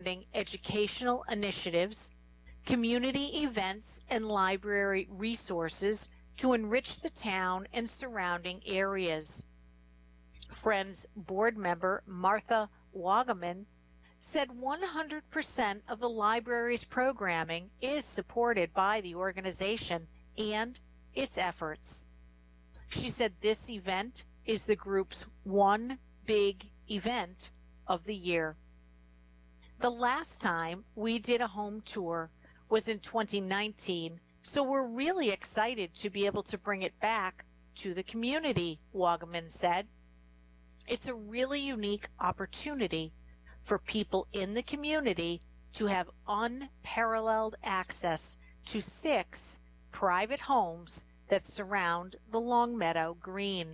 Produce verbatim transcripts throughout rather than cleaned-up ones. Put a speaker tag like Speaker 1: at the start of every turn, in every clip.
Speaker 1: surrounding educational initiatives, community events, and library resources to enrich the town and surrounding areas. Friends board member Martha Wagaman said one hundred percent of the library's programming is supported by the organization and its efforts. She said this event is the group's one big event of the year. The last time we did a home tour was in twenty nineteen, so we're really excited to be able to bring it back to the community, Wagaman said. It's a really unique opportunity for people in the community to have unparalleled access to six private homes that surround the Longmeadow Green.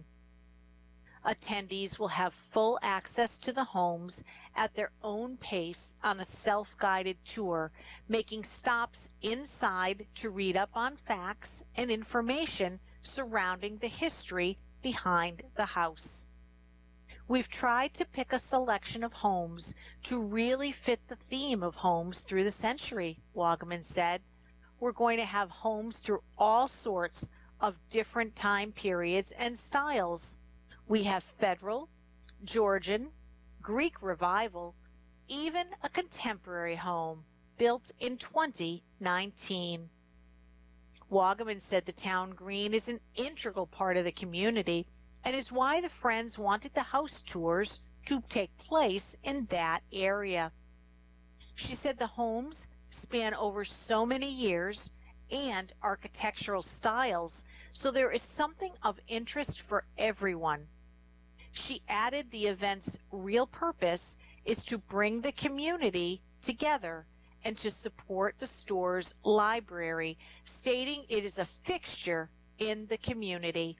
Speaker 1: Attendees will have full access to the homes at their own pace on a self-guided tour, making stops inside to read up on facts and information surrounding the history behind the house. We've tried to pick a selection of homes to really fit the theme of homes through the century, Wagaman said. We're going to have homes through all sorts of different time periods and styles. We have Federal, Georgian, Greek Revival, even a contemporary home built in twenty nineteen. Wagaman said the town green is an integral part of the community and is why the Friends wanted the house tours to take place in that area. She said the homes span over so many years and architectural styles, so there is something of interest for everyone. She added the event's real purpose is to bring the community together and to support the store's library, stating it is a fixture in the community.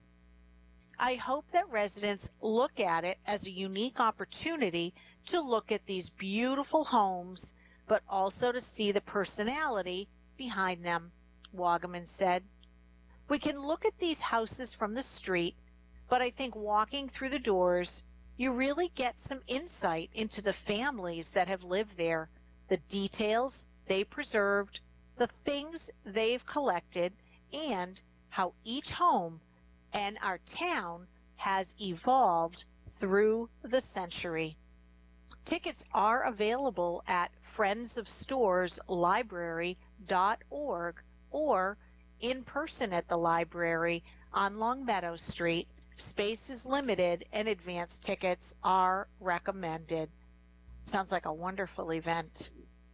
Speaker 1: I hope that residents look at it as a unique opportunity to look at these beautiful homes, but also to see the personality behind them, Wagaman said. We can look at these houses from the street, but I think walking through the doors, you really get some insight into the families that have lived there, the details they preserved, the things they've collected, and how each home and our town has evolved through the century. Tickets are available at friends of stores library dot org or in person at the library on Longmeadow Street. Space is limited and advance tickets are recommended. Sounds like a wonderful event.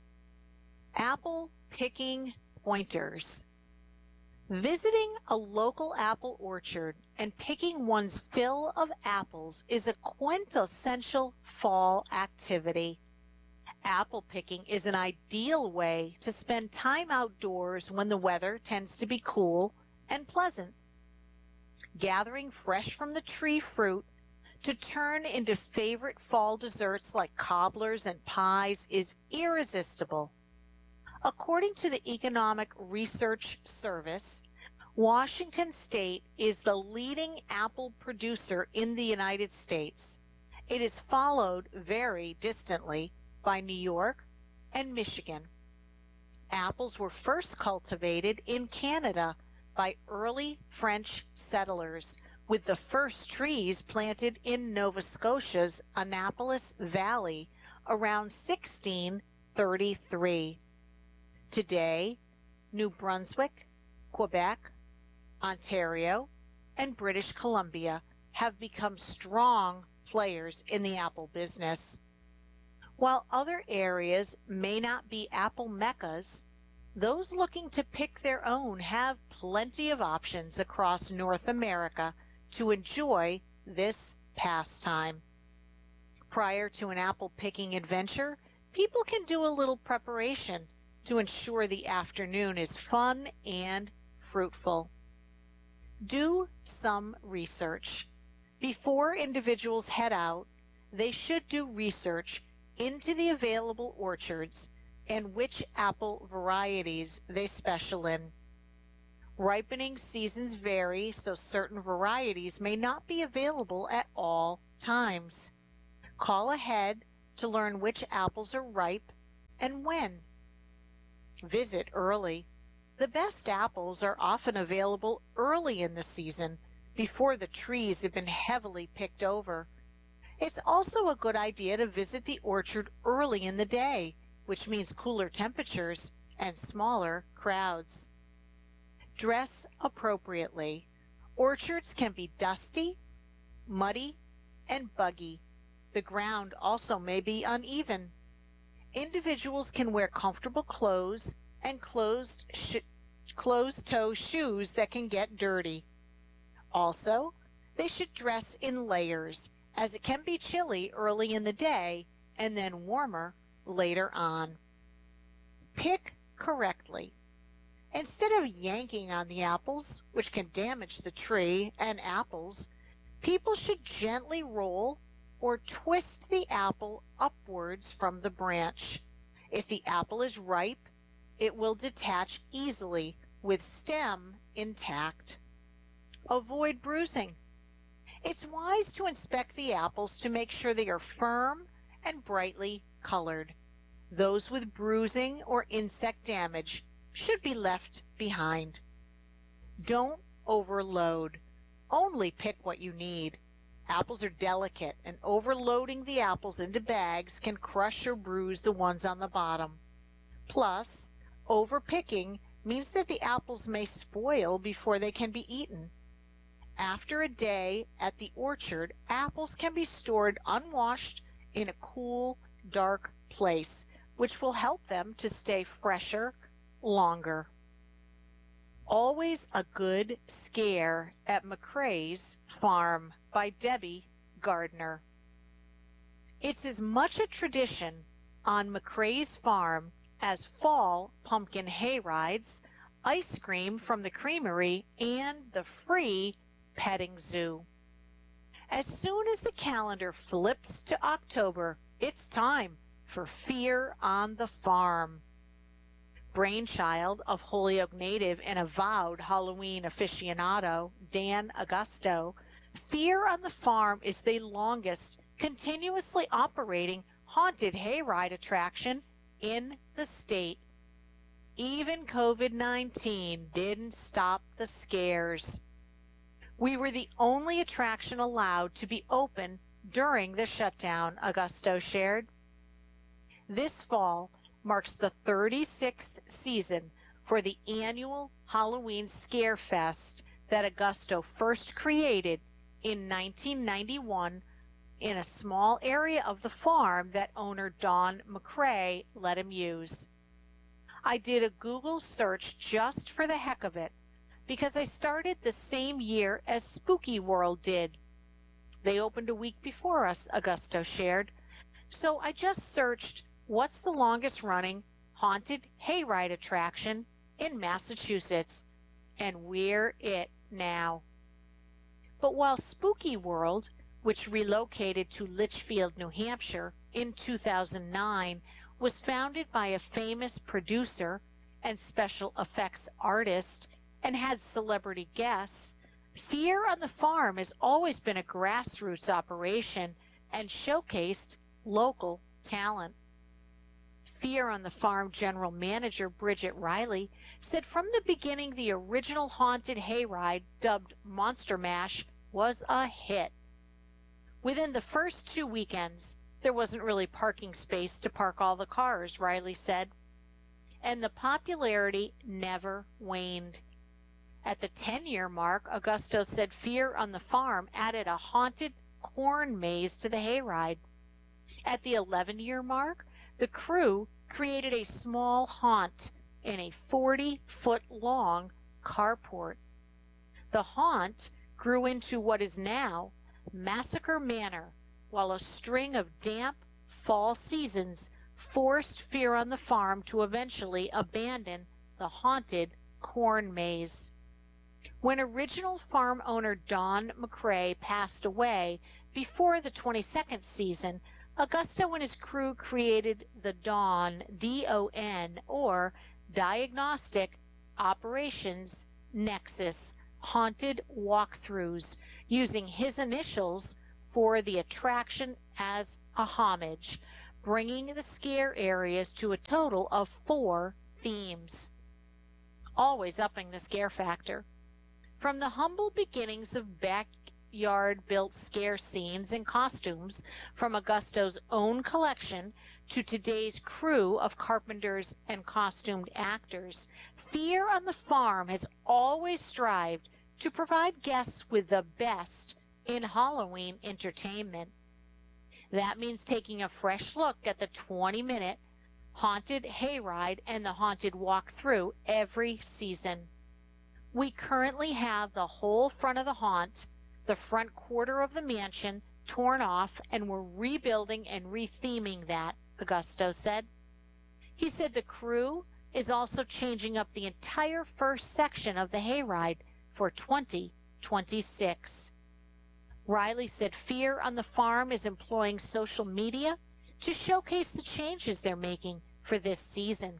Speaker 1: Apple picking pointers. Visiting a local apple orchard and picking one's fill of apples is a quintessential fall activity. Apple picking is an ideal way to spend time outdoors when the weather tends to be cool and pleasant. Gathering fresh from the tree fruit to turn into favorite fall desserts like cobblers and pies is irresistible. According to the Economic Research Service, Washington State is the leading apple producer in the United States. It is followed very distantly by New York and Michigan. Apples were first cultivated in Canada by early French settlers, with the first trees planted in Nova Scotia's Annapolis Valley around sixteen thirty-three. Today, New Brunswick, Quebec, Ontario, and British Columbia have become strong players in the apple business. While other areas may not be apple meccas, those looking to pick their own have plenty of options across North America to enjoy this pastime. Prior to an apple picking adventure, people can do a little preparation to ensure the afternoon is fun and fruitful. Do some research. Before individuals head out, they should do research into the available orchards and which apple varieties they special in. Ripening seasons vary, so certain varieties may not be available at all times. Call ahead to learn which apples are ripe and when. Visit early. The best apples are often available early in the season, before the trees have been heavily picked over. It's also a good idea to visit the orchard early in the day, which means cooler temperatures and smaller crowds. Dress appropriately. Orchards can be dusty, muddy, and buggy. The ground also may be uneven. Individuals can wear comfortable clothes and closed sh- closed-toe shoes that can get dirty. Also, they should dress in layers, as it can be chilly early in the day and then warmer later on. Pick correctly. Instead of yanking on the apples, which can damage the tree and apples, people should gently roll or twist the apple upwards from the branch. If the apple is ripe, it will detach easily with stem intact. Avoid bruising. It's wise to inspect the apples to make sure they are firm and brightly colored. Those with bruising or insect damage should be left behind. Don't overload. Only pick what you need. Apples are delicate, and overloading the apples into bags can crush or bruise the ones on the bottom. Plus, overpicking means that the apples may spoil before they can be eaten. After a day at the orchard, apples can be stored unwashed in a cool, dark place, which will help them to stay fresher longer. Always a Good Scare at McCrae's Farm by Debbie Gardner. It's as much a tradition on McCrae's Farm as fall pumpkin hay rides, ice cream from the creamery, and the free petting zoo. As soon as the calendar flips to October, it's time for Fear on the Farm. Brainchild of Holyoke native and avowed Halloween aficionado Dan Augusto, Fear on the Farm is the longest continuously operating haunted hayride attraction in the state. Even COVID nineteen didn't stop the scares. We were the only attraction allowed to be open during the shutdown, Augusto shared. This fall marks the thirty-sixth season for the annual Halloween Scare Fest that Augusto first created in nineteen ninety-one in a small area of the farm that owner Don McCrae let him use. I did a Google search just for the heck of it, because I started the same year as Spooky World did. They opened a week before us, Augusto shared. So I just searched, what's the longest running haunted hayride attraction in Massachusetts? And we're it now. But while Spooky World, which relocated to Litchfield, New Hampshire in two thousand nine, was founded by a famous producer and special effects artist and had celebrity guests, Fear on the Farm has always been a grassroots operation and showcased local talent. Fear on the Farm general manager Bridget Riley said from the beginning the original haunted hayride, dubbed Monster Mash, was a hit. Within the first two weekends, there wasn't really parking space to park all the cars, Riley said, and the popularity never waned. At the ten-year mark, Augusto said Fear on the Farm added a haunted corn maze to the hayride. At the eleven-year mark, the crew created a small haunt in a forty-foot-long carport. The haunt grew into what is now Massacre Manor, while a string of damp fall seasons forced Fear on the Farm to eventually abandon the haunted corn maze. When original farm owner Don McCrae passed away before the twenty-second season, Augusto and his crew created the Don, D O N, or Diagnostic Operations Nexus haunted walkthroughs, using his initials for the attraction as a homage. bringing the scare areas to a total of four themes, always upping the scare factor. From the humble beginnings of backyard built scare scenes and costumes from Augusto's own collection to today's crew of carpenters and costumed actors, Fear on the Farm has always strived to provide guests with the best in Halloween entertainment. That means taking a fresh look at the twenty minute haunted hayride and the haunted walk-through every season. We currently have the whole front of the haunt, the front quarter of the mansion, torn off, and we're rebuilding and retheming that, Augusto said. He said the crew is also changing up the entire first section of the hayride for twenty twenty-six. Riley said Fear on the Farm is employing social media to showcase the changes they're making for this season.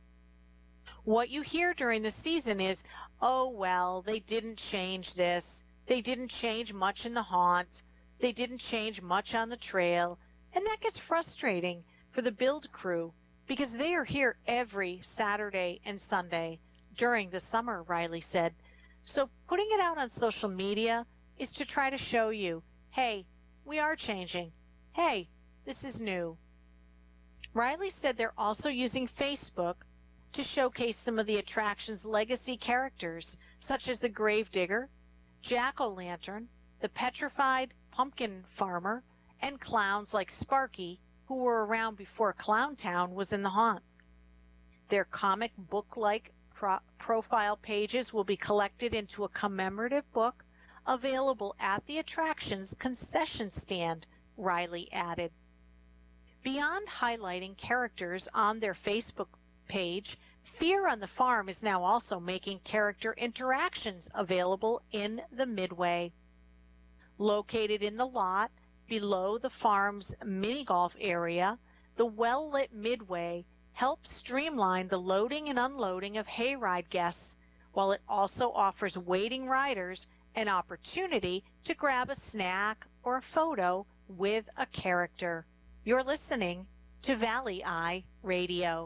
Speaker 1: What you hear during the season is, oh, well, they didn't change this. They didn't change much in the haunt. They didn't change much on the trail. And that gets frustrating for the build crew because they are here every Saturday and Sunday during the summer, Riley said. So putting it out on social media is to try to show you, hey, we are changing. Hey, this is new. Riley said they're also using Facebook to showcase some of the attraction's legacy characters, such as the Gravedigger, Jack-o'-lantern, the Petrified Pumpkin Farmer, and clowns like Sparky, who were around before Clowntown was in the haunt. Their comic book-like pro- profile pages will be collected into a commemorative book available at the attraction's concession stand, Riley added. Beyond highlighting characters on their Facebook page, Fear on the Farm is now also making character interactions available in the Midway. Located in the lot below the farm's mini-golf area, the well-lit Midway helps streamline the loading and unloading of hayride guests, while it also offers waiting riders an opportunity to grab a snack or a photo with a character. You're listening to Valley Eye Radio.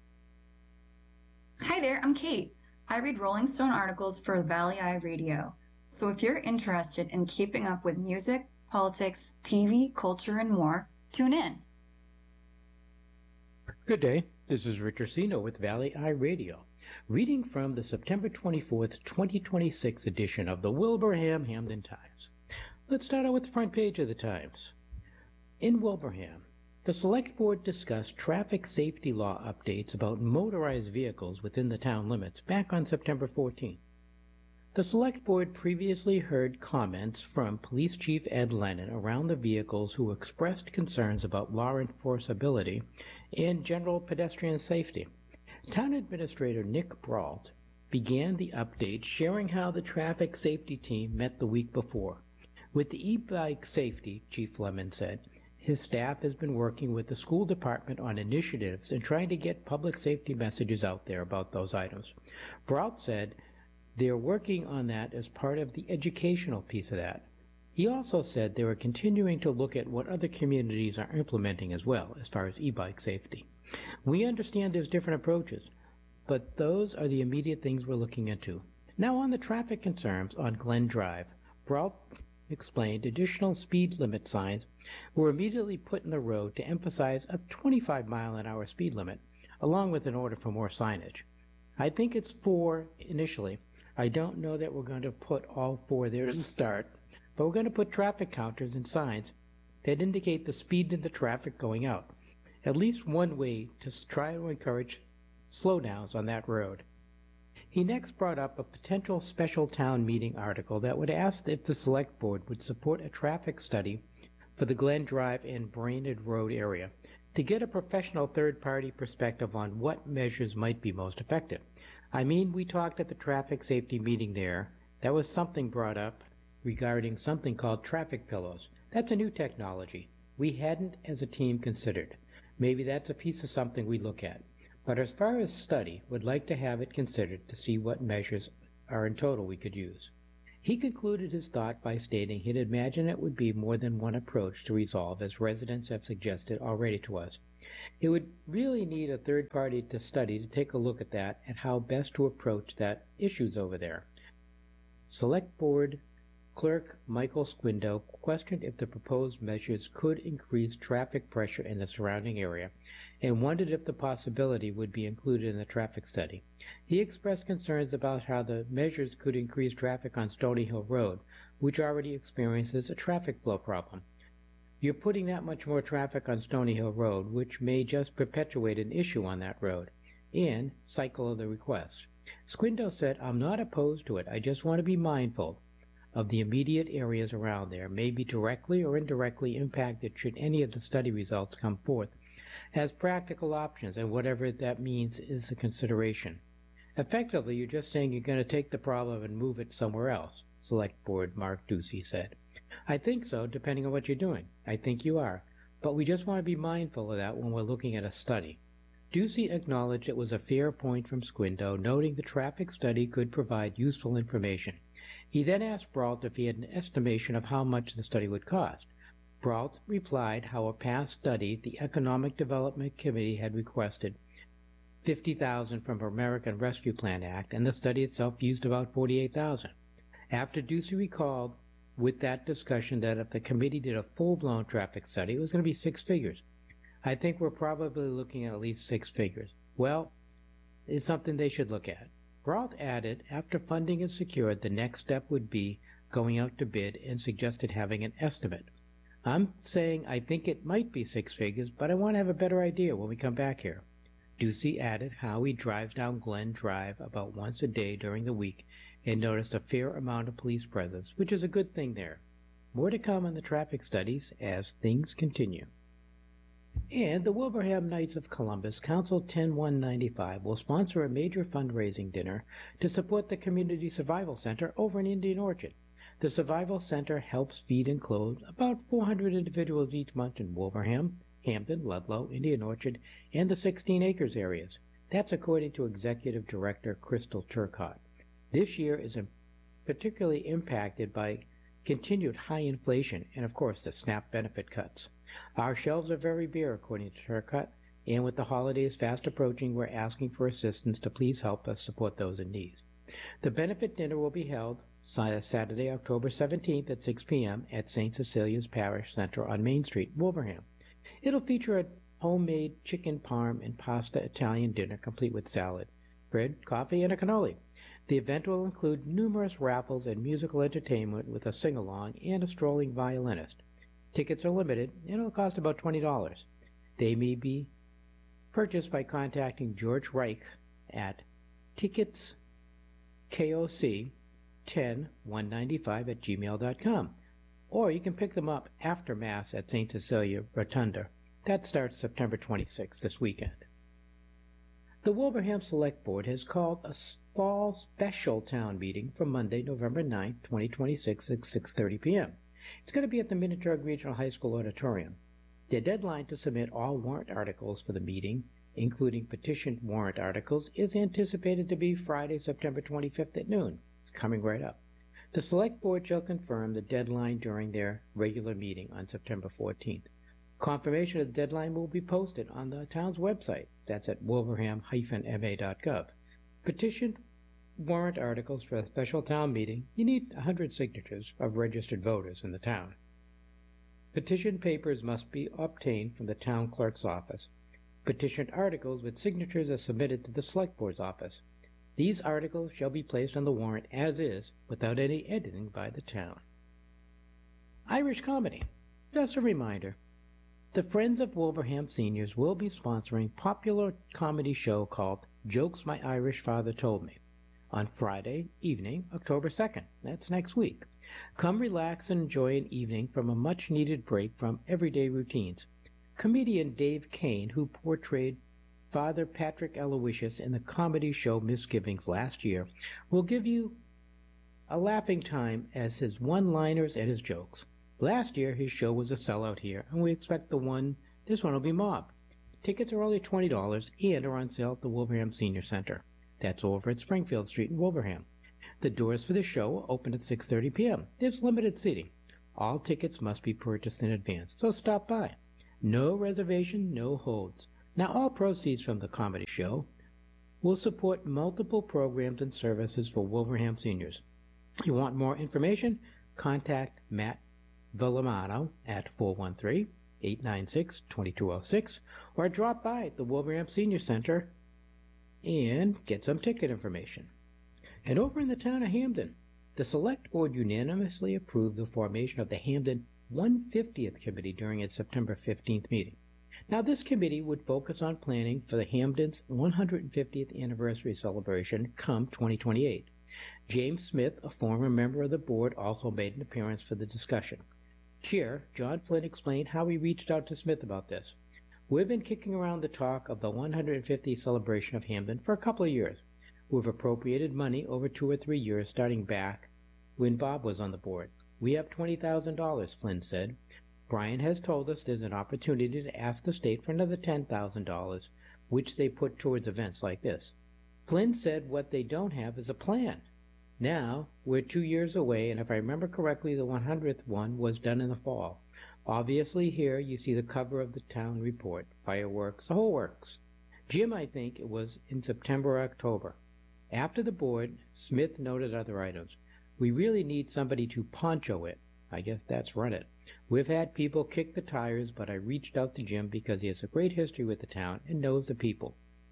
Speaker 2: Hi there, I'm Kate. I read Rolling Stone articles for Valley Eye Radio. So if you're interested in keeping up with music, politics, T V, culture, and more, tune in.
Speaker 3: Good day. This is Rick Ursino with Valley Eye Radio, reading from the September twenty-fourth, twenty twenty-six edition of the Wilbraham Hamden Times. Let's start out with the front page of the Times. In Wilbraham, the Select Board discussed traffic safety law updates about motorized vehicles within the town limits back on September fourteenth. The Select Board previously heard comments from Police Chief Ed Lennon around the vehicles who expressed concerns about law enforceability and general pedestrian safety. Town Administrator Nick Brault began the update sharing how the traffic safety team met the week before. With the e-bike safety, Chief Lemon said, his staff has been working with the school department on initiatives and trying to get public safety messages out there about those items. Brault said they're working on that as part of the educational piece of that. He also said they were continuing to look at what other communities are implementing as well as far as e-bike safety. We understand there's different approaches, but those are the immediate things we're looking into. Now on the traffic concerns on Glen Drive, Brault explained additional speed limit signs were immediately put in the road to emphasize a twenty-five mile an hour speed limit, along with an order for more signage. I think it's four initially. I don't know that we're going to put all four there to start, but we're going to put traffic counters and signs that indicate the speed in the traffic going out. At least one way to try to encourage slowdowns on that road. He next brought up a potential special town meeting article that would ask if the Select Board would support a traffic study for the Glen Drive and Brainerd Road area to get a professional third-party perspective on what measures might be most effective. I mean, we talked at the traffic safety meeting there. That was something brought up regarding something called traffic pillows. That's a new technology we hadn't as a team considered. Maybe that's a piece of something we look at. But as far as study, would like to have it considered to see what measures are in total we could use. He concluded his thought by stating he'd imagine it would be more than one approach to resolve, as residents have suggested already to us. It would really need a third party to study to take a look at that and how best to approach that issues over there. Select Board Clerk Michael Squindo questioned if the proposed measures could increase traffic pressure in the surrounding area and wondered if the possibility would be included in the traffic study. He expressed concerns about how the measures could increase traffic on Stony Hill Road, which already experiences a traffic flow problem. You're putting that much more traffic on Stony Hill Road, which may just perpetuate an issue on that road, and cycle of the request. Squindo said, "I'm not opposed to it. I just want to be mindful of the immediate areas around there may be directly or indirectly impacted should any of the study results come forth as practical options, and whatever that means is a consideration." Effectively, you're just saying you're going to take the problem and move it somewhere else, Select Board Mark Ducey said. I think so, depending on what you're doing. I think you are. But we just want to be mindful of that when we're looking at a study. Ducey acknowledged it was a fair point from Squindo, noting the traffic study could provide useful information. He then asked Brault if he had an estimation of how much the study would cost. Brault replied how a past study the Economic Development Committee had requested fifty thousand dollars from American Rescue Plan Act, and the study itself used about forty-eight thousand dollars. After Ducey recalled with that discussion that if the committee did a full-blown traffic study, it was going to be six figures. I think we're probably looking at at least six figures. Well, it's something they should look at. Brault added, after funding is secured, the next step would be going out to bid, and suggested having an estimate. I'm saying I think it might be six figures, but I want to have a better idea when we come back here. Ducey added how he drives down Glen Drive about once a day during the week and noticed a fair amount of police presence, which is a good thing there. More to come on the traffic studies as things continue. And the Wilbraham Knights of Columbus, Council ten one ninety-five, will sponsor a major fundraising dinner to support the Community Survival Center over in Indian Orchard. The Survival Center helps feed and clothe about four hundred individuals each month in Wilbraham, Hampden, Ludlow, Indian Orchard, and the sixteen acres areas. That's according to Executive Director Crystal Turcott. This year is particularly impacted by continued high inflation and, of course, the SNAP benefit cuts. Our shelves are very bare, according to Turcott, and with the holidays fast approaching, we're asking for assistance to please help us support those in need. The benefit dinner will be held Saturday, October seventeenth at six p m at Saint Cecilia's Parish Center on Main Street, Wilbraham. It'll feature a homemade chicken parm and pasta Italian dinner complete with salad, bread, coffee, and a cannoli. The event will include numerous raffles and musical entertainment with a sing-along and a strolling violinist. Tickets are limited, and it'll cost about twenty dollars. They may be purchased by contacting George Reich at tickets K O C ten one ninety-five at gmail dot com, or you can pick them up after Mass at Saint Cecilia Rotunda. That starts September twenty-sixth, this weekend. The Wilbraham Select Board has called a fall special town meeting for Monday, November ninth, twenty twenty-six at six thirty p m It's going to be at the Minnetonka Regional High School Auditorium. The deadline to submit all warrant articles for the meeting, including petitioned warrant articles, is anticipated to be Friday, September twenty-fifth at noon. It's coming right up. The Select Board shall confirm the deadline during their regular meeting on September fourteenth. Confirmation of the deadline will be posted on the town's website. That's at wilbraham dash m a dot gov. Petitioned warrant articles for a special town meeting, you need one hundred signatures of registered voters in the town. Petition papers must be obtained from the town clerk's office. Petitioned articles with signatures are submitted to the Select Board's office. These articles shall be placed on the warrant as is, without any editing by the town. Irish comedy. Just a reminder, the Friends of Wilbraham Seniors will be sponsoring a popular comedy show called Jokes My Irish Father Told Me on Friday evening, October second. That's next week. Come relax and enjoy an evening from a much-needed break from everyday routines. Comedian Dave Kane, who portrayed Father Patrick Aloysius in the comedy show Misgivings last year, will give you a laughing time as his one-liners and his jokes. Last year, his show was a sellout here, and we expect the one, this one will be mob. Tickets are only twenty dollars and are on sale at the Wilbraham Senior Center. That's over at Springfield Street in Wilbraham. The doors for the show open at six thirty p.m. There's limited seating. All tickets must be purchased in advance, so stop by. No reservation, no holds. Now, all proceeds from the comedy show will support multiple programs and services for Wilbraham seniors. You want more information? Contact Matt Villamano at four one three, eight nine six, two two zero six or drop by the Wilbraham Senior Center and get some ticket information. And over in the town of Hamden, the Select Board unanimously approved the formation of the Hamden one hundred fiftieth Committee during its September fifteenth meeting. Now, this committee would focus on planning for the Hamden's one hundred fiftieth anniversary celebration come twenty twenty-eight. James Smith, a former member of the board, also made an appearance for the discussion. Chair John Flynn explained how he reached out to Smith about this. We've been kicking around the talk of the one hundred fiftieth celebration of Hamden for a couple of years. We've appropriated money over two or three years, starting back when Bob was on the board. We have twenty thousand dollars, Flynn said. Brian has told us there's an opportunity to ask the state for another ten thousand dollars, which they put towards events like this. Flynn said what they don't have is a plan. Now, we're two years away, and if I remember correctly, the one hundredth one was done in the fall. Obviously, here you see the cover of the town report, fireworks, the whole works. Jim, I think it was in September or October. After the board, Smith noted other items. We really need somebody to poncho it. I guess that's run it. We've had people kick the tires, but I reached out to Jim because he has a great history with the town and knows the people.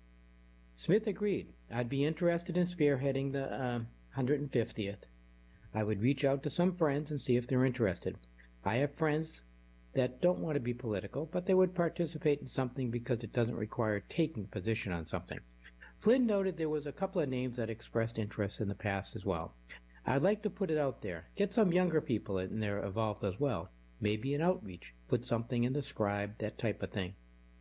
Speaker 3: Smith agreed. I'd be interested in spearheading the uh, one hundred fiftieth. I would reach out to some friends and see if they're interested. I have friends that don't want to be political, but they would participate in something because it doesn't require taking a position on something. Flynn noted there was a couple of names that expressed interest in the past as well. I'd like to put it out there. Get some younger people in there involved as well. Maybe an outreach. Put something in the scribe, that type of thing.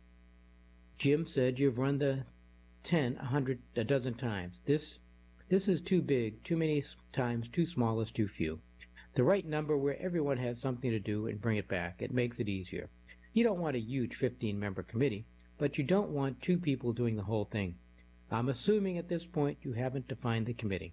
Speaker 3: Jim said you've run the ten, a hundred, a dozen times. This, this is too big, too many times, too small is too few. The right number where everyone has something to do and bring it back. It makes it easier. You don't want a huge fifteen-member committee, but you don't want two people doing the whole thing. I'm assuming at this point you haven't defined the committee.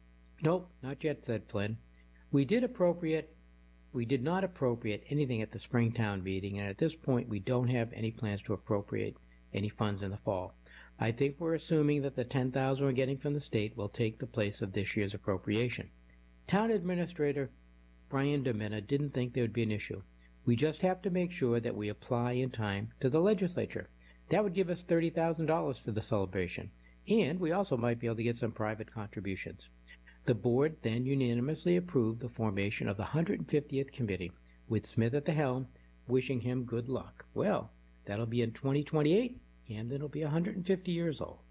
Speaker 3: Nope, not yet, said Flynn. We did appropriate, we did not appropriate anything at the Springtown meeting, and at this point we don't have any plans to appropriate any funds in the fall. I think we're assuming that the ten thousand dollars we're getting from the state will take the place of this year's appropriation. Town Administrator Brian Domena didn't think there would be an issue. We just have to make sure that we apply in time to the legislature. That would give us thirty thousand dollars for the celebration, and we also might be able to get some private contributions. The board then unanimously approved the formation of the one hundred fiftieth Committee, with Smith at the helm, wishing him good luck. Well, that'll be in twenty twenty-eight, and it'll be one hundred fifty years old.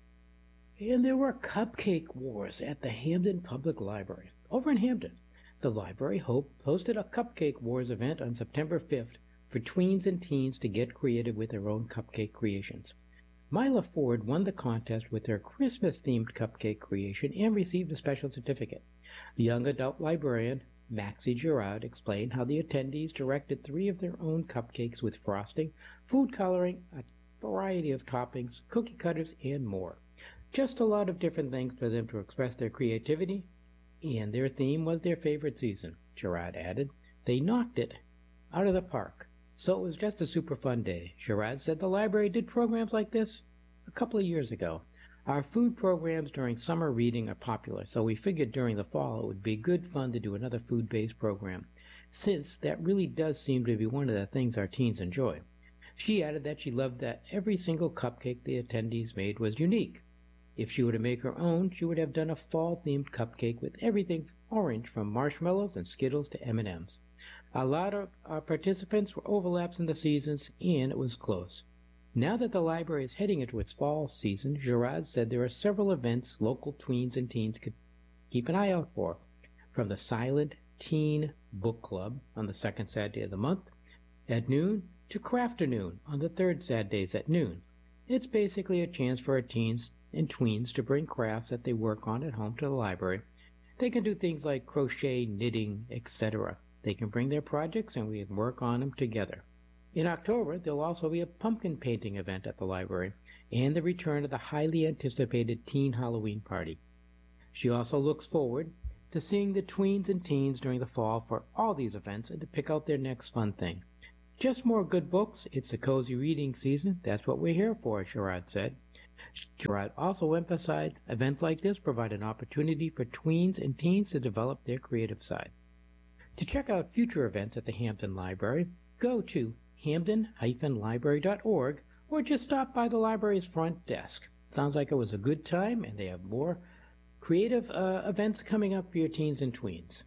Speaker 3: And there were cupcake wars at the Hamden Public Library. Over in Hamden, the library hosted a Cupcake Wars event on September fifth for tweens and teens to get creative with their own cupcake creations. Myla Ford won the contest with her Christmas-themed cupcake creation and received a special certificate. The young adult librarian, Maxie Gerard, explained how the attendees directed three of their own cupcakes with frosting, food coloring, a variety of toppings, cookie cutters, and more. Just a lot of different things for them to express their creativity, and their theme was their favorite season, Gerard added. They knocked it out of the park. So it was just a super fun day. Gerard said the library did programs like this a couple of years ago. Our food programs during summer reading are popular, so we figured during the fall it would be good fun to do another food-based program, since that really does seem to be one of the things our teens enjoy. She added that she loved that every single cupcake the attendees made was unique. If she were to make her own, she would have done a fall-themed cupcake with everything orange from marshmallows and Skittles to M and M's. A lot of our participants were overlaps in the seasons, and it was close. Now that the library is heading into its fall season, Gerard said there are several events local tweens and teens could keep an eye out for, from the Silent Teen Book Club on the second Saturday of the month at noon to Crafternoon on the third Saturdays at noon. It's basically a chance for our teens and tweens to bring crafts that they work on at home to the library. They can do things like crochet, knitting, et cetera. They can bring their projects and we can work on them together. In October, there'll also be a pumpkin painting event at the library and the return of the highly anticipated teen Halloween party. She also looks forward to seeing the tweens and teens during the fall for all these events and to pick out their next fun thing. Just more good books. It's a cozy reading season. That's what we're here for, Sherrod said. Sherrod also emphasized events like this provide an opportunity for tweens and teens to develop their creative side. To check out future events at the Hampden Library, go to hampden dash library dot org or just stop by the library's front desk. Sounds like it was a good time, and they have more creative uh, events coming up for your teens and tweens.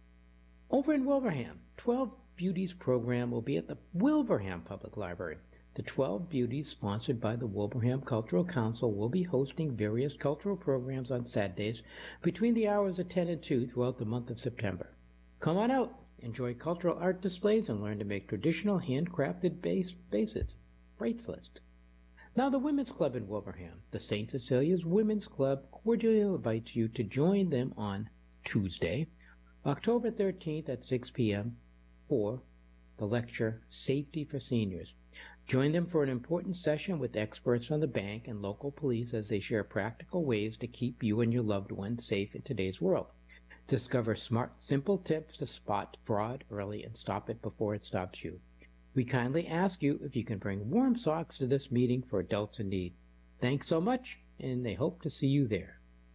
Speaker 3: Over in Wilbraham, twelve Beauties program will be at the Wilbraham Public Library. The twelve Beauties, sponsored by the Wilbraham Cultural Council, will be hosting various cultural programs on Saturdays between the hours of ten and two throughout the month of September. Come on out, enjoy cultural art displays, and learn to make traditional handcrafted base bases, bracelets. Now the Women's Club in Wilbraham, the Saint Cecilia's Women's Club, cordially invites you to join them on Tuesday, October thirteenth at six p.m. for the lecture Safety for Seniors. Join them for an important session with experts on the bank and local police as they share practical ways to keep you and your loved ones safe in today's world. Discover smart, simple tips to spot fraud early and stop it before it stops you. We kindly ask you if you can bring warm socks to this meeting for adults in need. Thanks so much, and they hope to see you there.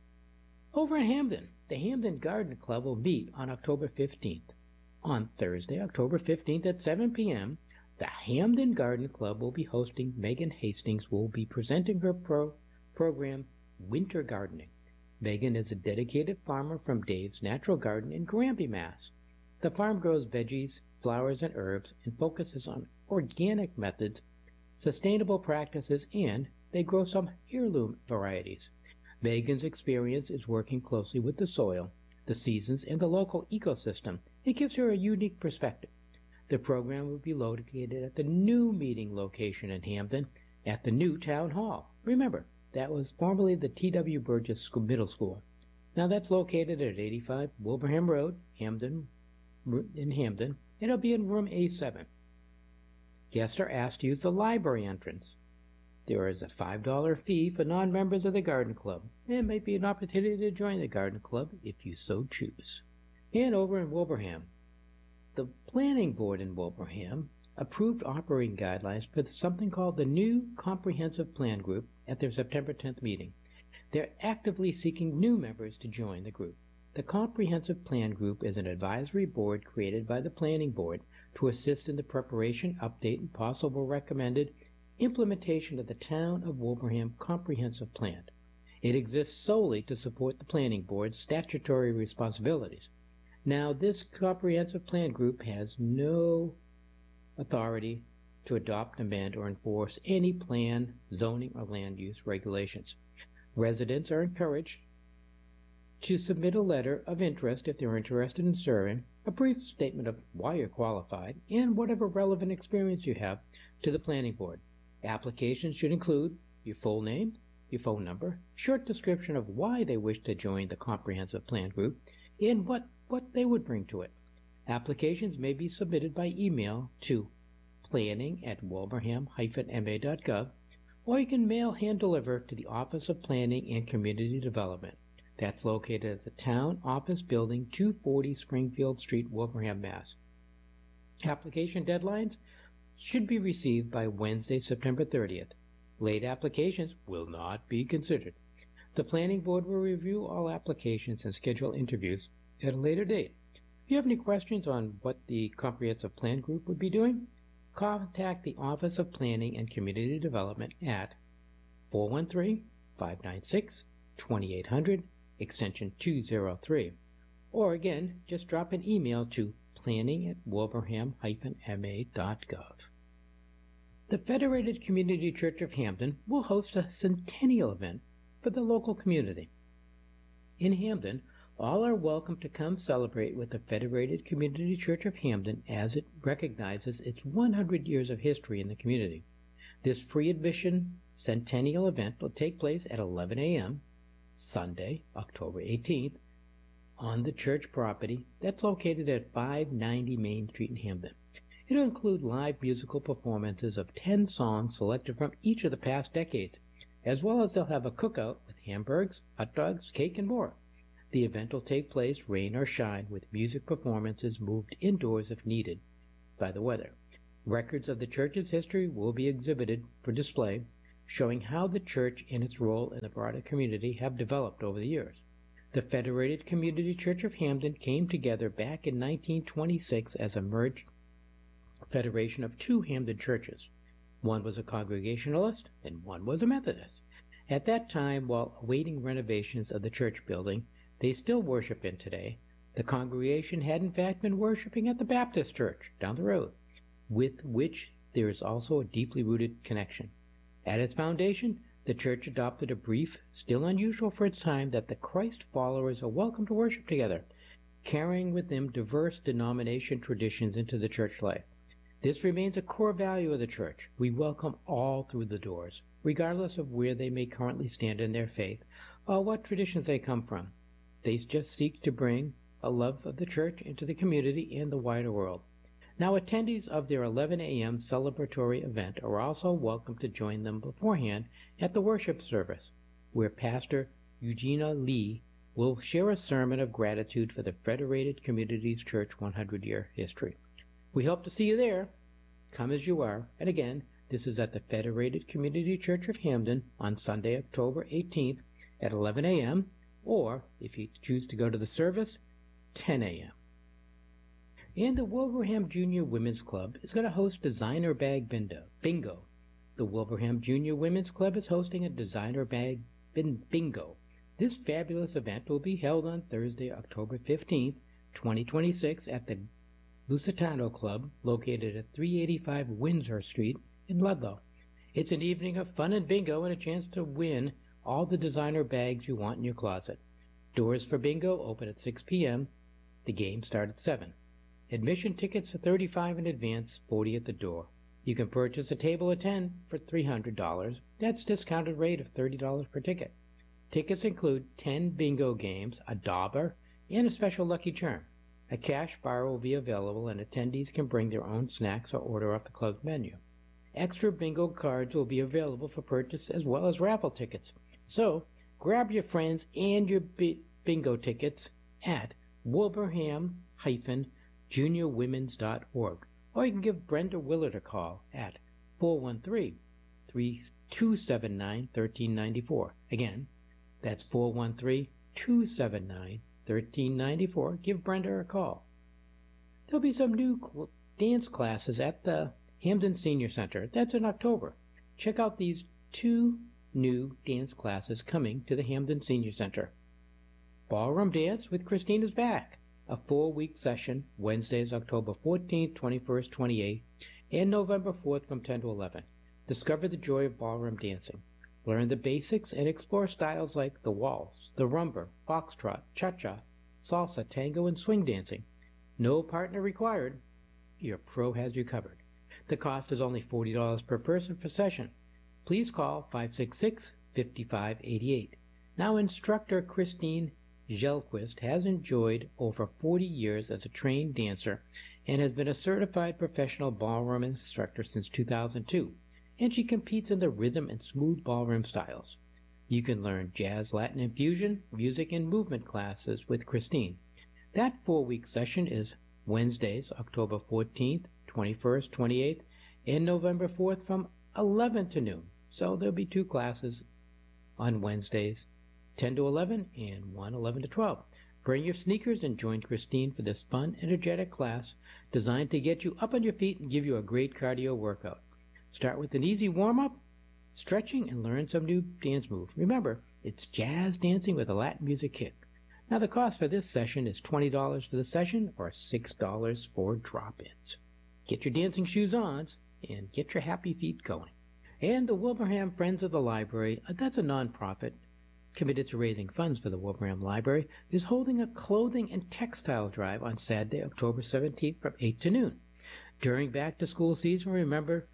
Speaker 3: Over in Hampden, the Hampden Garden Club will meet on October fifteenth. On Thursday, October fifteenth at seven p.m., the Hampden Garden Club will be hosting Megan Hastings will be presenting her pro program, Winter Gardening. Megan is a dedicated farmer from Dave's Natural Garden in Granby, Mass. The farm grows veggies, flowers, and herbs and focuses on organic methods, sustainable practices, and they grow some heirloom varieties. Megan's experience is working closely with the soil, the seasons, and the local ecosystem. It gives her a unique perspective. The program will be located at the new meeting location in Hampden at the new town hall. Remember, that was formerly the T W Burgess School, Middle School. Now that's located at eighty-five Wilbraham Road, Hampden, in Hampden. It'll be in room A seven. Guests are asked to use the library entrance. There is a five dollar fee for non-members of the garden club. It might be an opportunity to join the garden club if you so choose. And over in Wilbraham, the planning board in Wilbraham approved operating guidelines for something called the new Comprehensive Plan Group at their September tenth meeting. They're actively seeking new members to join the group. The Comprehensive Plan Group is an advisory board created by the Planning Board to assist in the preparation, update, and possible recommended implementation of the Town of Wilbraham Comprehensive Plan. It exists solely to support the Planning Board's statutory responsibilities. Now, this Comprehensive Plan Group has no authority to adopt, amend, or enforce any plan, zoning, or land use regulations. Residents are encouraged to submit a letter of interest if they're interested in serving, a brief statement of why you're qualified, and whatever relevant experience you have to the Planning Board. Applications should include your full name, your phone number, short description of why they wish to join the Comprehensive Plan Group, and what, what they would bring to it. Applications may be submitted by email to planning at wilbraham dash m a dot gov, or you can mail hand deliver to the Office of Planning and Community Development. That's located at the Town Office Building, two forty Springfield Street, Wilbraham, Mass. Application deadlines should be received by Wednesday, September thirtieth. Late applications will not be considered. The Planning Board will review all applications and schedule interviews at a later date. If you have any questions on what the Comprehensive Plan Group would be doing, contact the Office of Planning and Community Development at four one three, five nine six, two eight zero zero, extension two oh three. Or again, just drop an email to planning at wilbraham dash m a dot gov. The Federated Community Church of Hampden will host a centennial event for the local community. In Hampden, all are welcome to come celebrate with the Federated Community Church of Hampden as it recognizes its one hundred years of history in the community. This free admission centennial event will take place at eleven a.m. Sunday, October eighteenth, on the church property that's located at five ninety Main Street in Hampden. It'll include live musical performances of ten songs selected from each of the past decades, as well as they'll have a cookout with hamburgers, hot dogs, cake, and more. The event will take place rain or shine, with music performances moved indoors if needed by the weather. Records of the church's history will be exhibited for display, showing how the church and its role in the broader community have developed over the years. The Federated Community Church of Hamden came together back in nineteen twenty-six as a merged federation of two Hamden churches. One was a Congregationalist and one was a Methodist. At that time, while awaiting renovations of the church building they still worship in today, the congregation had in fact been worshiping at the Baptist church down the road, with which there is also a deeply rooted connection. At its foundation, the church adopted a brief, still unusual for its time, that the Christ followers are welcome to worship together, carrying with them diverse denomination traditions into the church life. This remains a core value of the church. We welcome all through the doors, regardless of where they may currently stand in their faith or what traditions they come from. They just seek to bring a love of the church into the community and the wider world. Now, attendees of their eleven a m celebratory event are also welcome to join them beforehand at the worship service, where Pastor Eugenia Lee will share a sermon of gratitude for the Federated Communities Church one hundred year history. We hope to see you there. Come as you are. And again, this is at the Federated Community Church of Hamden on Sunday, October eighteenth at eleven a m, or, if you choose to go to the service, ten a m And the Wilbraham Junior Women's Club is going to host Designer Bag Bingo. The Wilbraham Junior Women's Club is hosting a Designer Bag Bingo. This fabulous event will be held on Thursday, October fifteenth, twenty twenty-six at the Lusitano Club, located at three eighty-five Windsor Street in Ludlow. It's an evening of fun and bingo and a chance to win all the designer bags you want in your closet. Doors for bingo open at six p m The games start at seven. Admission tickets are thirty-five dollars in advance, forty dollars at the door. You can purchase a table of ten for three hundred dollars. That's a discounted rate of thirty dollars per ticket. Tickets include ten bingo games, a dauber, and a special lucky charm. A cash bar will be available, and attendees can bring their own snacks or order off the club menu. Extra bingo cards will be available for purchase, as well as raffle tickets. So, grab your friends and your bi- bingo tickets at wilbraham dash junior women's dot org, or you can give Brenda Willard a call at four one three, three two seven nine, one three nine four. Again, that's four one three, two seven nine, one three nine four. Give Brenda a call. There'll be some new cl- dance classes at the Hamden Senior Center. That's in October. Check out these two new dance classes coming to the Hamden Senior Center. Ballroom Dance with Christine is back. A four-week session, Wednesdays, October fourteenth, twenty-first, twenty-eighth, and November fourth from ten to eleven. Discover the joy of ballroom dancing. Learn the basics and explore styles like the waltz, the rumba, foxtrot, cha-cha, salsa, tango, and swing dancing. No partner required. Your pro has you covered. The cost is only forty dollars per person per session. Please call five six six, five five eight eight. Now, instructor Christine Gelquist has enjoyed over forty years as a trained dancer and has been a certified professional ballroom instructor since two thousand two, and she competes in the rhythm and smooth ballroom styles. You can learn jazz, Latin infusion, music, and movement classes with Christine. That four-week session is Wednesdays, October fourteenth, twenty-first, twenty-eighth, and November fourth from eleven to noon. So there'll be two classes on Wednesdays, ten to eleven, and one eleven to twelve. Bring your sneakers and join Christine for this fun, energetic class designed to get you up on your feet and give you a great cardio workout. Start with an easy warm-up, stretching, and learn some new dance move. Remember, it's jazz dancing with a Latin music kick. Now, the cost for this session is twenty dollars for the session or six dollars for drop-ins. Get your dancing shoes on and get your happy feet going. And the Wilbraham Friends of the Library, that's a nonprofit committed to raising funds for the Wilbraham Library, is holding a clothing and textile drive on Saturday, October seventeenth from eight to noon. During back-to-school season, remember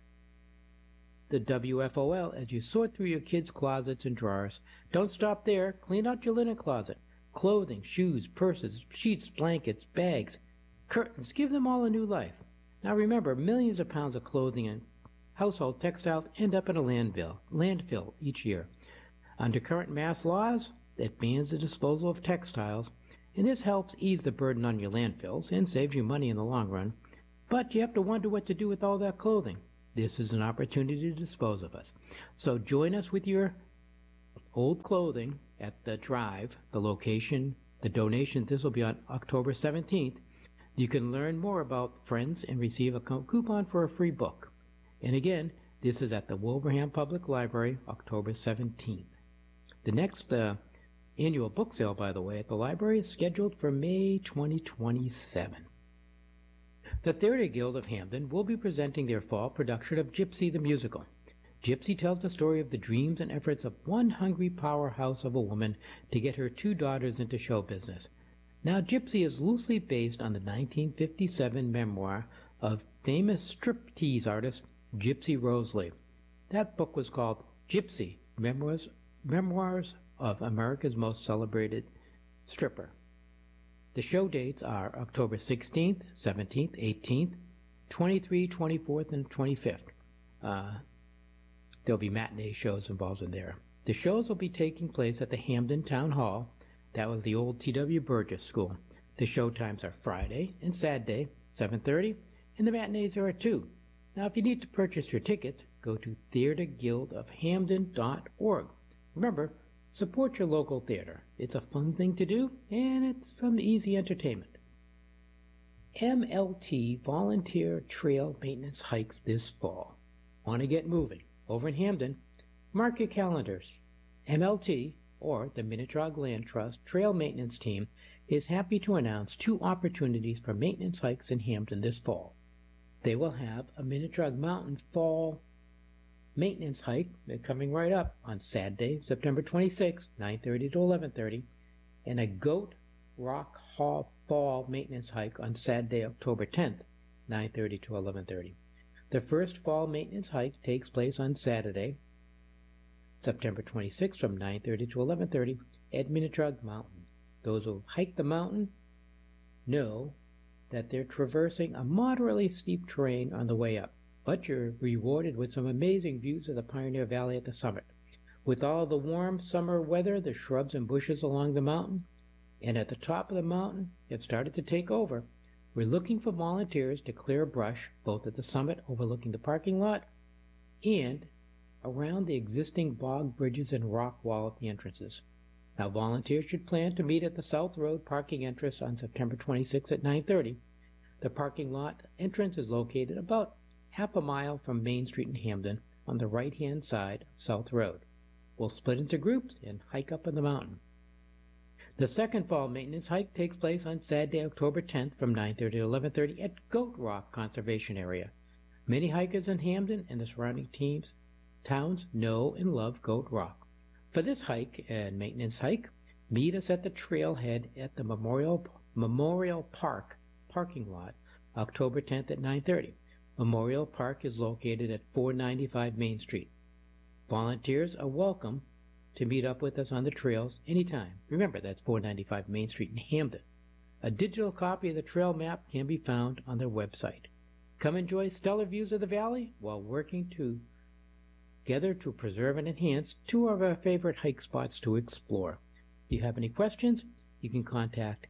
Speaker 3: the W F O L as you sort through your kids' closets and drawers. Don't stop there. Clean out your linen closet. Clothing, shoes, purses, sheets, blankets, bags, curtains. Give them all a new life. Now remember, millions of pounds of clothing and household textiles end up in a landfill, landfill each year. Under current mass laws, that bans the disposal of textiles, and this helps ease the burden on your landfills and saves you money in the long run. But you have to wonder what to do with all that clothing. This is an opportunity to dispose of it. So join us with your old clothing at the drive, the location, the donations. This will be on October seventeenth. You can learn more about Friends and receive a coupon for a free book. And again, this is at the Wilbraham Public Library, October seventeenth. The next uh, annual book sale, by the way, at the library is scheduled for May twenty twenty-seven. The Theater Guild of Hamden will be presenting their fall production of Gypsy the Musical. Gypsy tells the story of the dreams and efforts of one hungry powerhouse of a woman to get her two daughters into show business. Now, Gypsy is loosely based on the nineteen fifty-seven memoir of famous striptease artist Gypsy Rose Lee. That book was called Gypsy, Memoirs, Memoirs of America's Most Celebrated Stripper. The show dates are October sixteenth, seventeenth, eighteenth, twenty-third, twenty-fourth, and twenty-fifth. Uh, there'll be matinee shows involved in there. The shows will be taking place at the Hamden Town Hall. That was the old T W Burgess School. The show times are Friday and Saturday, seven thirty, and the matinees are at two. Now, if you need to purchase your tickets, go to theater guild of hamden dot org. Remember, support your local theater. It's a fun thing to do, and it's some easy entertainment. M L T volunteer trail maintenance hikes this fall. Want to get moving? Over in Hamden, mark your calendars. M L T, or the Minnetrog Land Trust Trail Maintenance Team, is happy to announce two opportunities for maintenance hikes in Hamden this fall. They will have a Minnetrog Mountain Fall maintenance hike coming right up on Saturday, September twenty-sixth, nine thirty to eleven thirty, and a Goat Rock Hall Fall maintenance hike on Saturday, October tenth, nine thirty to eleven thirty. The first fall maintenance hike takes place on Saturday, September twenty-sixth, from nine thirty to eleven thirty at Minnetrog Mountain. Those who hike the mountain know that they're traversing a moderately steep terrain on the way up, but you're rewarded with some amazing views of the Pioneer Valley at the summit. With all the warm summer weather, the shrubs and bushes along the mountain, and at the top of the mountain, it started to take over. We're looking for volunteers to clear brush, both at the summit overlooking the parking lot and around the existing bog bridges and rock wall at the entrances. Now, volunteers should plan to meet at the South Road parking entrance on September twenty-sixth at nine thirty. The parking lot entrance is located about half a mile from Main Street in Hamden on the right-hand side of South Road. We'll split into groups and hike up on the mountain. The second fall maintenance hike takes place on Saturday, October tenth from nine thirty to eleven thirty at Goat Rock Conservation Area. Many hikers in Hamden and the surrounding teams, towns know and love Goat Rock. For this hike and maintenance hike, meet us at the trailhead at the Memorial, Memorial Park parking lot, October tenth at nine thirty. Memorial Park is located at four ninety-five Main Street. Volunteers are welcome to meet up with us on the trails anytime. Remember, that's four ninety-five Main Street in Hamden. A digital copy of the trail map can be found on their website. Come enjoy stellar views of the valley while working together to preserve and enhance two of our favorite hike spots to explore. If you have any questions, you can contact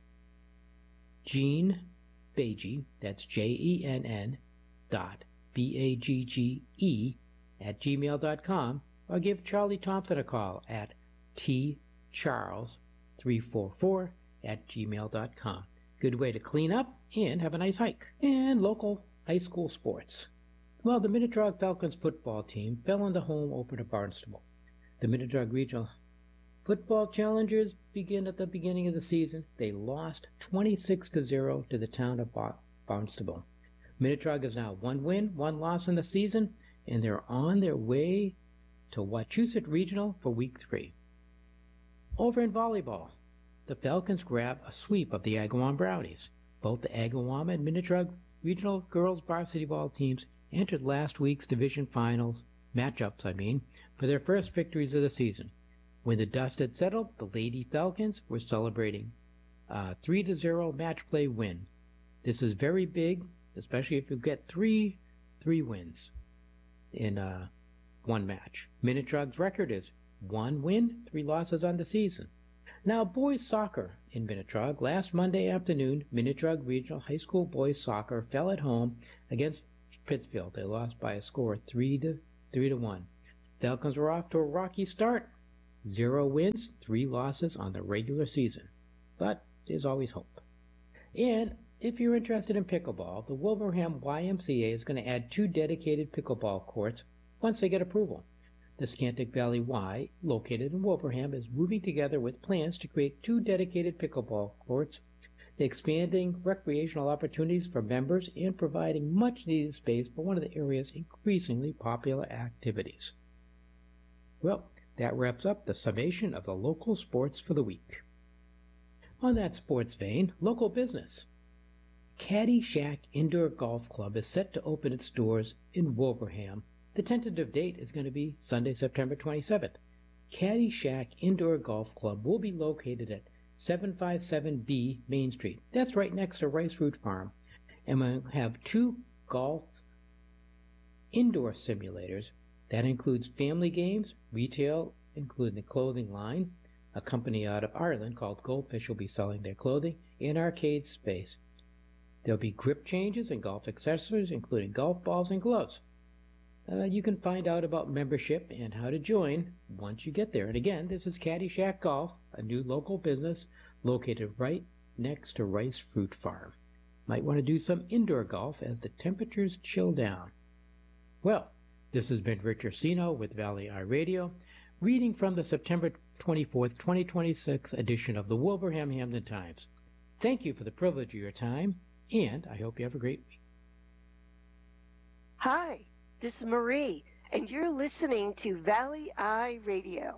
Speaker 3: Jean Bagge, that's J E N N dot B A G G E at gmail dot com, or give Charlie Thompson a call at t charles three four four at gmail dot com. Good way to clean up and have a nice hike. And local high school sports. Well, the Minnetrog Falcons football team fell in the home opener Barnstable. The Minnetrog Regional Football Challengers begin at the beginning of the season. They lost twenty-six to zero to the town of Barnstable. Minnetrog is now one win, one loss in the season, and they're on their way to Wachusett Regional for week three. Over in volleyball, the Falcons grab a sweep of the Agawam Brownies. Both the Agawam and Minnetrog Regional girls varsity ball teams entered last week's division finals, matchups I mean, for their first victories of the season. When the dust had settled, the Lady Falcons were celebrating a three to zero match play win. This is very big, especially if you get three three wins in uh, one match. Minnetrog's record is one win, three losses on the season. Now, boys soccer in Minnetrog. Last Monday afternoon, Minnetrog Regional High School boys soccer fell at home against Pittsfield. They lost by a score of three to three to one. Falcons were off to a rocky start. Zero wins, three losses on the regular season. But there's always hope. And if you're interested in pickleball, the Wilbraham Y M C A is going to add two dedicated pickleball courts once they get approval. The Scantic Valley Y, located in Wilbraham, is moving together with plans to create two dedicated pickleball courts, expanding recreational opportunities for members and providing much-needed space for one of the area's increasingly popular activities. Well, that wraps up the summation of the local sports for the week. On that sports vein, local business. Caddy Shack Indoor Golf Club is set to open its doors in Wilbraham. The tentative date is going to be Sunday, September twenty-seventh. Caddy Shack Indoor Golf Club will be located at seven fifty-seven B Main Street. That's right next to Rice Root Farm. And we'll have two golf indoor simulators. That includes family games, retail, including the clothing line. A company out of Ireland called Goldfish will be selling their clothing, and arcade space. There'll be grip changes and golf accessories, including golf balls and gloves. Uh, you can find out about membership and how to join once you get there. And again, this is Caddy Shack Golf, a new local business located right next to Rice Fruit Farm. Might want to do some indoor golf as the temperatures chill down. Well, this has been Rich Ursino with Valley Eye Radio, reading from the September twenty-fourth, twenty twenty-six edition of the Wilbraham Hamden Times. Thank you for the privilege of your time, and I hope you have a great week.
Speaker 4: Hi, this is Marie, and you're listening to Valley Eye Radio.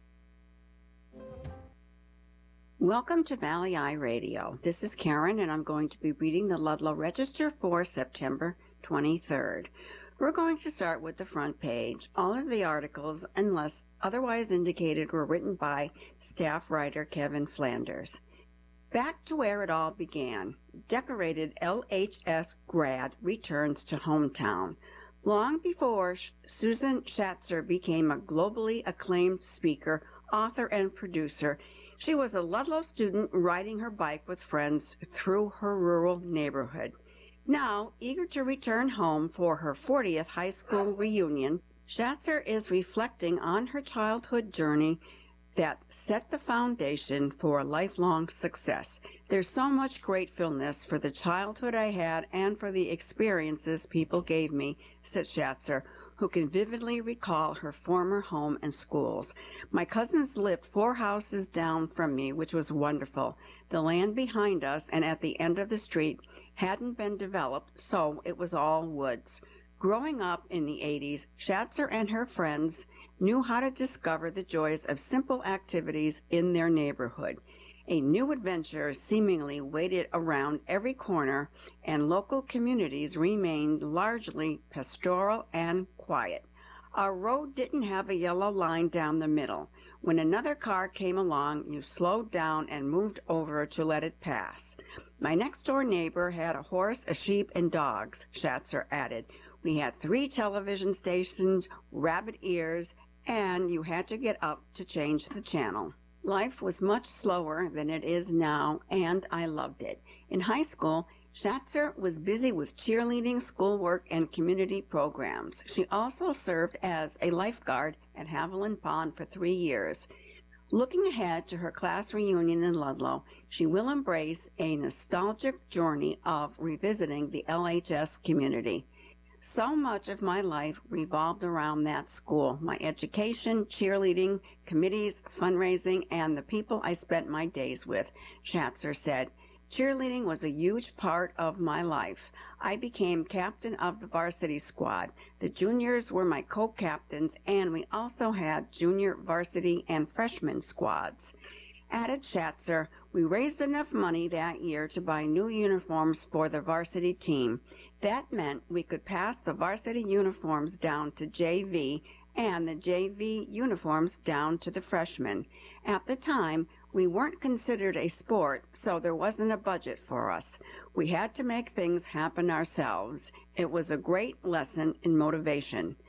Speaker 5: Welcome to Valley Eye Radio. This is Karen, and I'm going to be reading the Ludlow Register for September twenty-third. We're going to start with the front page. All of the articles, unless otherwise indicated, were written by staff writer Kevin Flanders. Back to where it all began. Decorated L H S grad returns to hometown. Long before Susan Schatzer became a globally acclaimed speaker, author, and producer, she was a Ludlow student riding her bike with friends through her rural neighborhood. Now, eager to return home for her fortieth high school reunion, Schatzer is reflecting on her childhood journey that set the foundation for lifelong success. There's so much gratefulness for the childhood I had and for the experiences people gave me, said Schatzer, who can vividly recall her former home and schools. My cousins lived four houses down from me, which was wonderful. The land behind us and at the end of the street hadn't been developed, so it was all woods. Growing up in the eighties, Schatzer and her friends knew how to discover the joys of simple activities in their neighborhood. A new adventure seemingly waited around every corner, and local communities remained largely pastoral and quiet. Our road didn't have a yellow line down the middle. When another car came along, you slowed down and moved over to let it pass. My next-door neighbor had a horse, a sheep, and dogs, Schatzer added. We had three television stations, rabbit ears, and you had to get up to change the channel. Life was much slower than it is now, and I loved it. In high school, Schatzer was busy with cheerleading, schoolwork, and community programs. She also served as a lifeguard at Haviland Pond for three years. Looking ahead to her class reunion in Ludlow, she will embrace a nostalgic journey of revisiting the L H S community. So much of my life revolved around that school, my education, cheerleading, committees, fundraising, and the people I spent my days with, Schatzer said. Cheerleading was a huge part of my life. I became captain of the varsity squad. The juniors were my co-captains, and we also had junior varsity and freshman squads. Added Schatzer, we raised enough money that year to buy new uniforms for the varsity team. That meant we could pass the varsity uniforms down to J V and the J V uniforms down to the freshmen. At the time, we weren't considered a sport, so there wasn't a budget for us. We had to make things happen ourselves. It was a great lesson in motivation.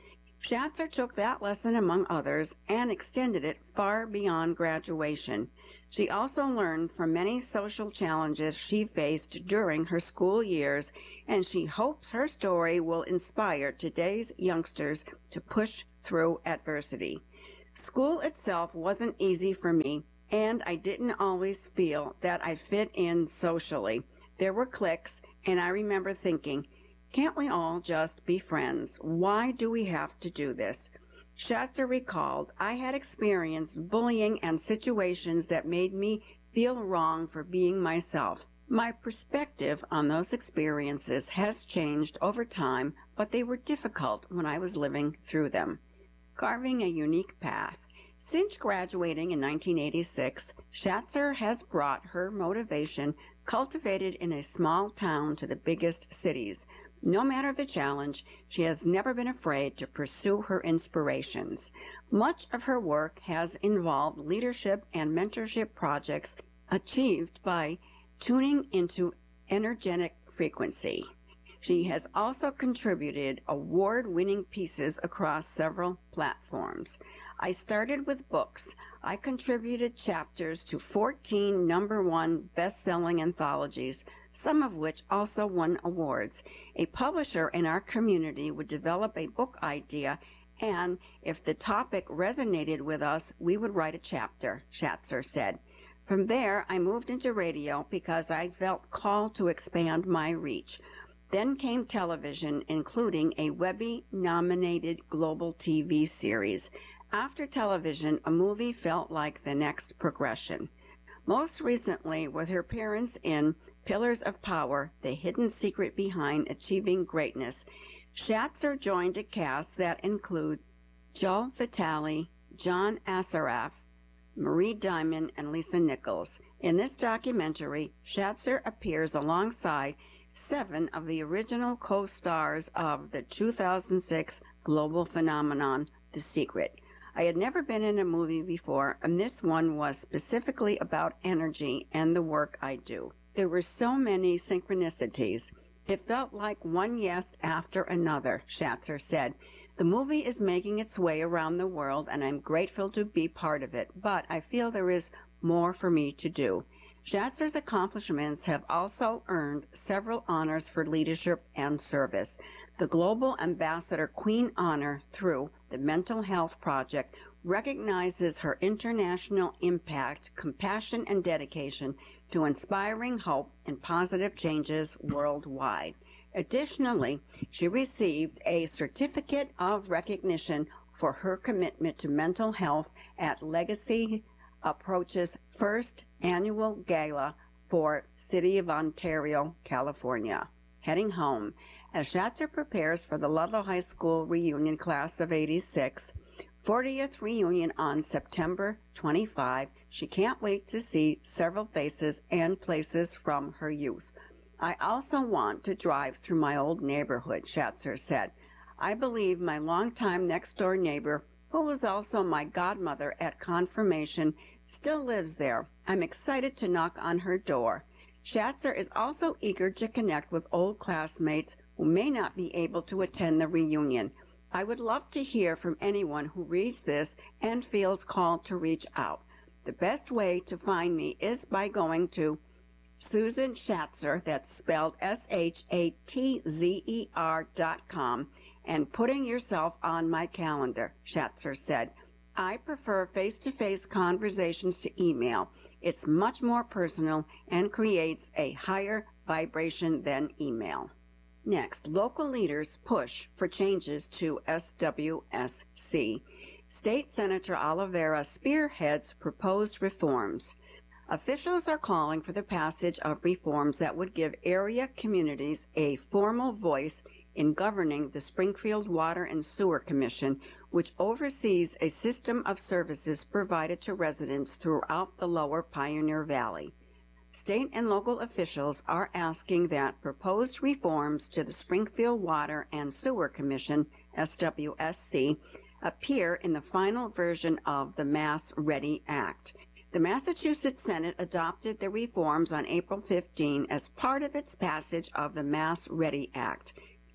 Speaker 5: Schatzer took that lesson, among others, and extended it far beyond graduation. She also learned from many social challenges she faced during her school years, and she hopes her story will inspire today's youngsters to push through adversity. School itself wasn't easy for me, and I didn't always feel that I fit in socially. There were cliques, and I remember thinking, can't we all just be friends? Why do we have to do this? Schatzer recalled, I had experienced bullying and situations that made me feel wrong for being myself. My perspective on those experiences has changed over time, but they were difficult when I was living through them. Carving a unique path. Since graduating in nineteen eighty-six, Schatzer has brought her motivation cultivated in a small town to the biggest cities. No matter the challenge, she has never been afraid to pursue her inspirations. Much of her work has involved leadership and mentorship projects achieved by tuning into energetic frequency. She has also contributed award-winning pieces across several platforms. I started with books. I contributed chapters to fourteen number one best-selling anthologies, some of which also won awards. A publisher in our community would develop a book idea, and if the topic resonated with us, we would write a chapter, Schatzer said. From there, I moved into radio because I felt called to expand my reach. Then came television, including a Webby-nominated global T V series. After television, a movie felt like the next progression. Most recently, with her appearance in Pillars of Power, The Hidden Secret Behind Achieving Greatness, Schatzer joined a cast that include Joe Vitale, John Assaraf, Marie Diamond, and Lisa Nichols. In this documentary, Schatzer appears alongside seven of the original co-stars of the two thousand six global phenomenon, The Secret. I had never been in a movie before, and this one was specifically about energy and the work I do. There were so many synchronicities. It felt like one yes after another, Schatzer said. The movie is making its way around the world, and I'm grateful to be part of it, but I feel there is more for me to do. Schatzer's accomplishments have also earned several honors for leadership and service. The Global Ambassador Queen Honor through the Mental Health Project recognizes her international impact, compassion, and dedication to inspiring hope and positive changes worldwide. Additionally, she received a Certificate of Recognition for her commitment to mental health at Legacy Approach's first annual gala for City of Ontario, California. Heading home, as Schatzer prepares for the Ludlow High School reunion class of eighty-six, fortieth reunion on September twenty-fifth, she can't wait to see several faces and places from her youth. I also want to drive through my old neighborhood, Schatzer said. I believe my longtime next-door neighbor, who was also my godmother at confirmation, still lives there. I'm excited to knock on her door. Schatzer is also eager to connect with old classmates who may not be able to attend the reunion. I would love to hear from anyone who reads this and feels called to reach out. The best way to find me is by going to Susan Schatzer, that's spelled S H A T Z E R dot com, and putting yourself on my calendar, Schatzer said. I prefer face-to-face conversations to email. It's much more personal and creates a higher vibration than email. Next, local leaders push for changes to S W S C. State Senator Oliveira spearheads proposed reforms. Officials are calling for the passage of reforms that would give area communities a formal voice in governing the Springfield Water and Sewer Commission, which oversees a system of services provided to residents throughout the lower Pioneer Valley. State and local officials are asking that proposed reforms to the Springfield Water and Sewer Commission, S W S C, appear in the final version of the Mass Ready Act. The Massachusetts Senate adopted the reforms on April fifteenth as part of its passage of the Mass Ready Act.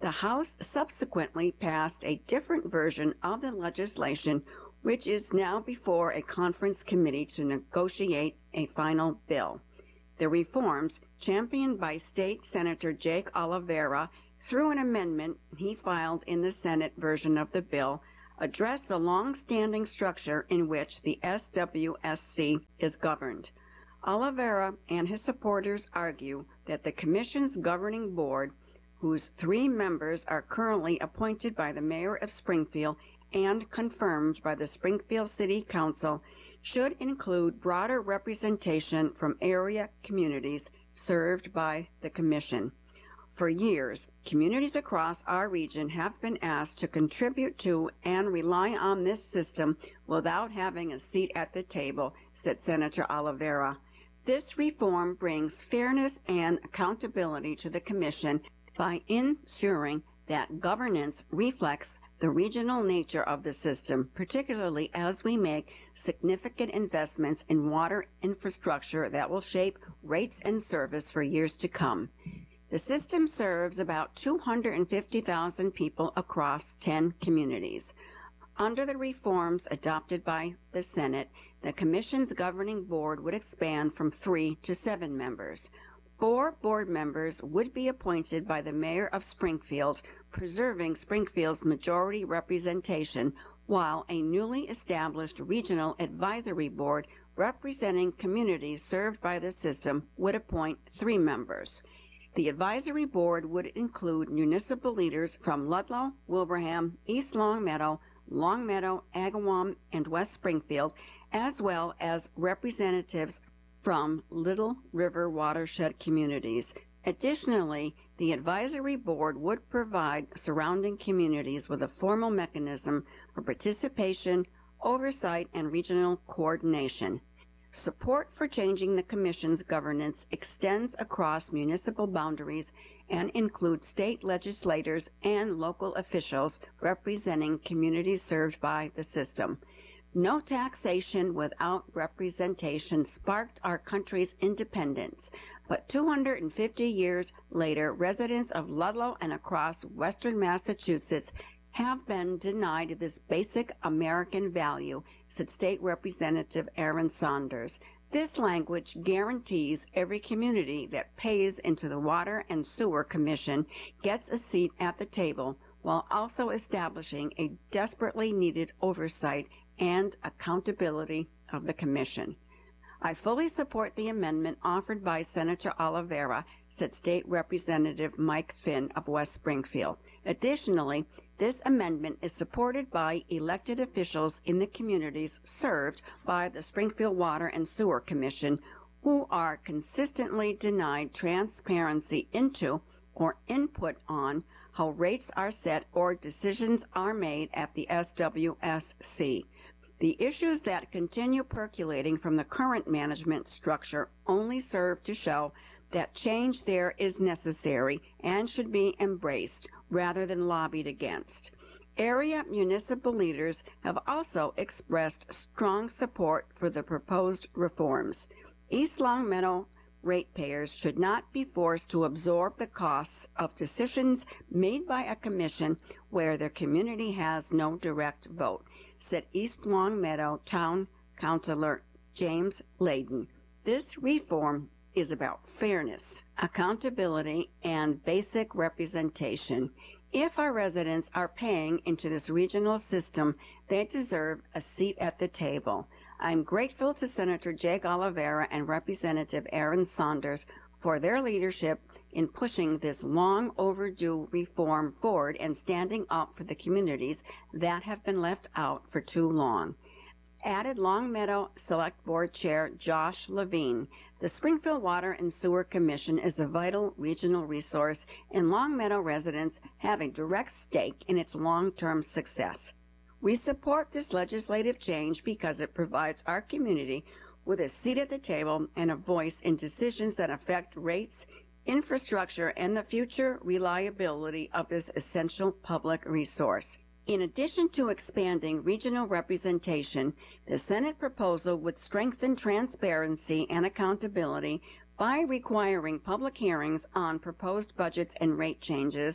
Speaker 5: The House subsequently passed a different version of the legislation, which is now before a conference committee to negotiate a final bill. The reforms, championed by State Senator Jake Oliveira through an amendment he filed in the Senate version of the bill, address the long-standing structure in which the S W S C is governed. Oliveira and his supporters argue that the Commission's governing board, whose three members are currently appointed by the Mayor of Springfield and confirmed by the Springfield City Council, should include broader representation from area communities served by the Commission. For years, communities across our region have been asked to contribute to and rely on this system without having a seat at the table, said Senator Oliveira. This reform brings fairness and accountability to the Commission by ensuring that governance reflects the regional nature of the system, particularly as we make significant investments in water infrastructure that will shape rates and service for years to come. The system serves about two hundred fifty thousand people across ten communities. Under the reforms adopted by the Senate, the Commission's governing board would expand from three to seven members. Four board members would be appointed by the Mayor of Springfield, preserving Springfield's majority representation, while a newly established regional advisory board representing communities served by the system would appoint three members. The advisory board would include municipal leaders from Ludlow, Wilbraham, East Longmeadow, Longmeadow, Agawam, and West Springfield, as well as representatives from Little River watershed communities. Additionally, the advisory board would provide surrounding communities with a formal mechanism for participation, oversight, and regional coordination. Support for changing the Commission's governance extends across municipal boundaries and includes state legislators and local officials representing communities served by the system. No taxation without representation sparked our country's independence, but two hundred fifty years later, residents of Ludlow and across western Massachusetts have been denied this basic American value, said State Representative Aaron Saunders. This language guarantees every community that pays into the Water and Sewer Commission gets a seat at the table, while also establishing a desperately needed oversight and accountability of the Commission. I fully support the amendment offered by Senator Oliveira, said State Representative Mike Finn of West Springfield. Additionally, this amendment is supported by elected officials in the communities served by the Springfield Water and Sewer Commission, who are consistently denied transparency into or input on how rates are set or decisions are made at the S W S C. The issues that continue percolating from the current management structure only serve to show that change there is necessary and should be embraced rather than lobbied against. Area municipal leaders have also expressed strong support for the proposed reforms. East Longmeadow ratepayers should not be forced to absorb the costs of decisions made by a commission where their community has no direct vote, said East Longmeadow Town Councilor James Layden. This reform is about fairness, accountability, and basic representation. If our residents are paying into this regional system, they deserve a seat at the table. I'm grateful to Senator Jake Oliveira and Representative Aaron Saunders for their leadership in pushing this long overdue reform forward and standing up for the communities that have been left out for too long. Added Longmeadow Select Board Chair Josh Levine. The Springfield Water and Sewer Commission is a vital regional resource, and Longmeadow residents have a direct stake in its long-term success. We support this legislative change because it provides our community with a seat at the table and a voice in decisions that affect rates, infrastructure, and the future reliability of this essential public resource. In addition to expanding regional representation, the Senate proposal would strengthen transparency and accountability by requiring public hearings on proposed budgets and rate changes,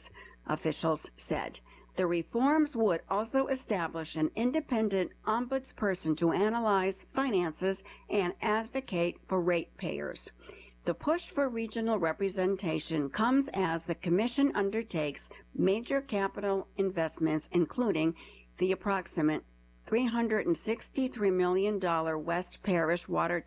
Speaker 5: officials said. The reforms would also establish an independent ombudsperson to analyze finances and advocate for ratepayers. The push for regional representation comes as the Commission undertakes major capital investments, including the approximate three hundred sixty-three million dollars West Parish Water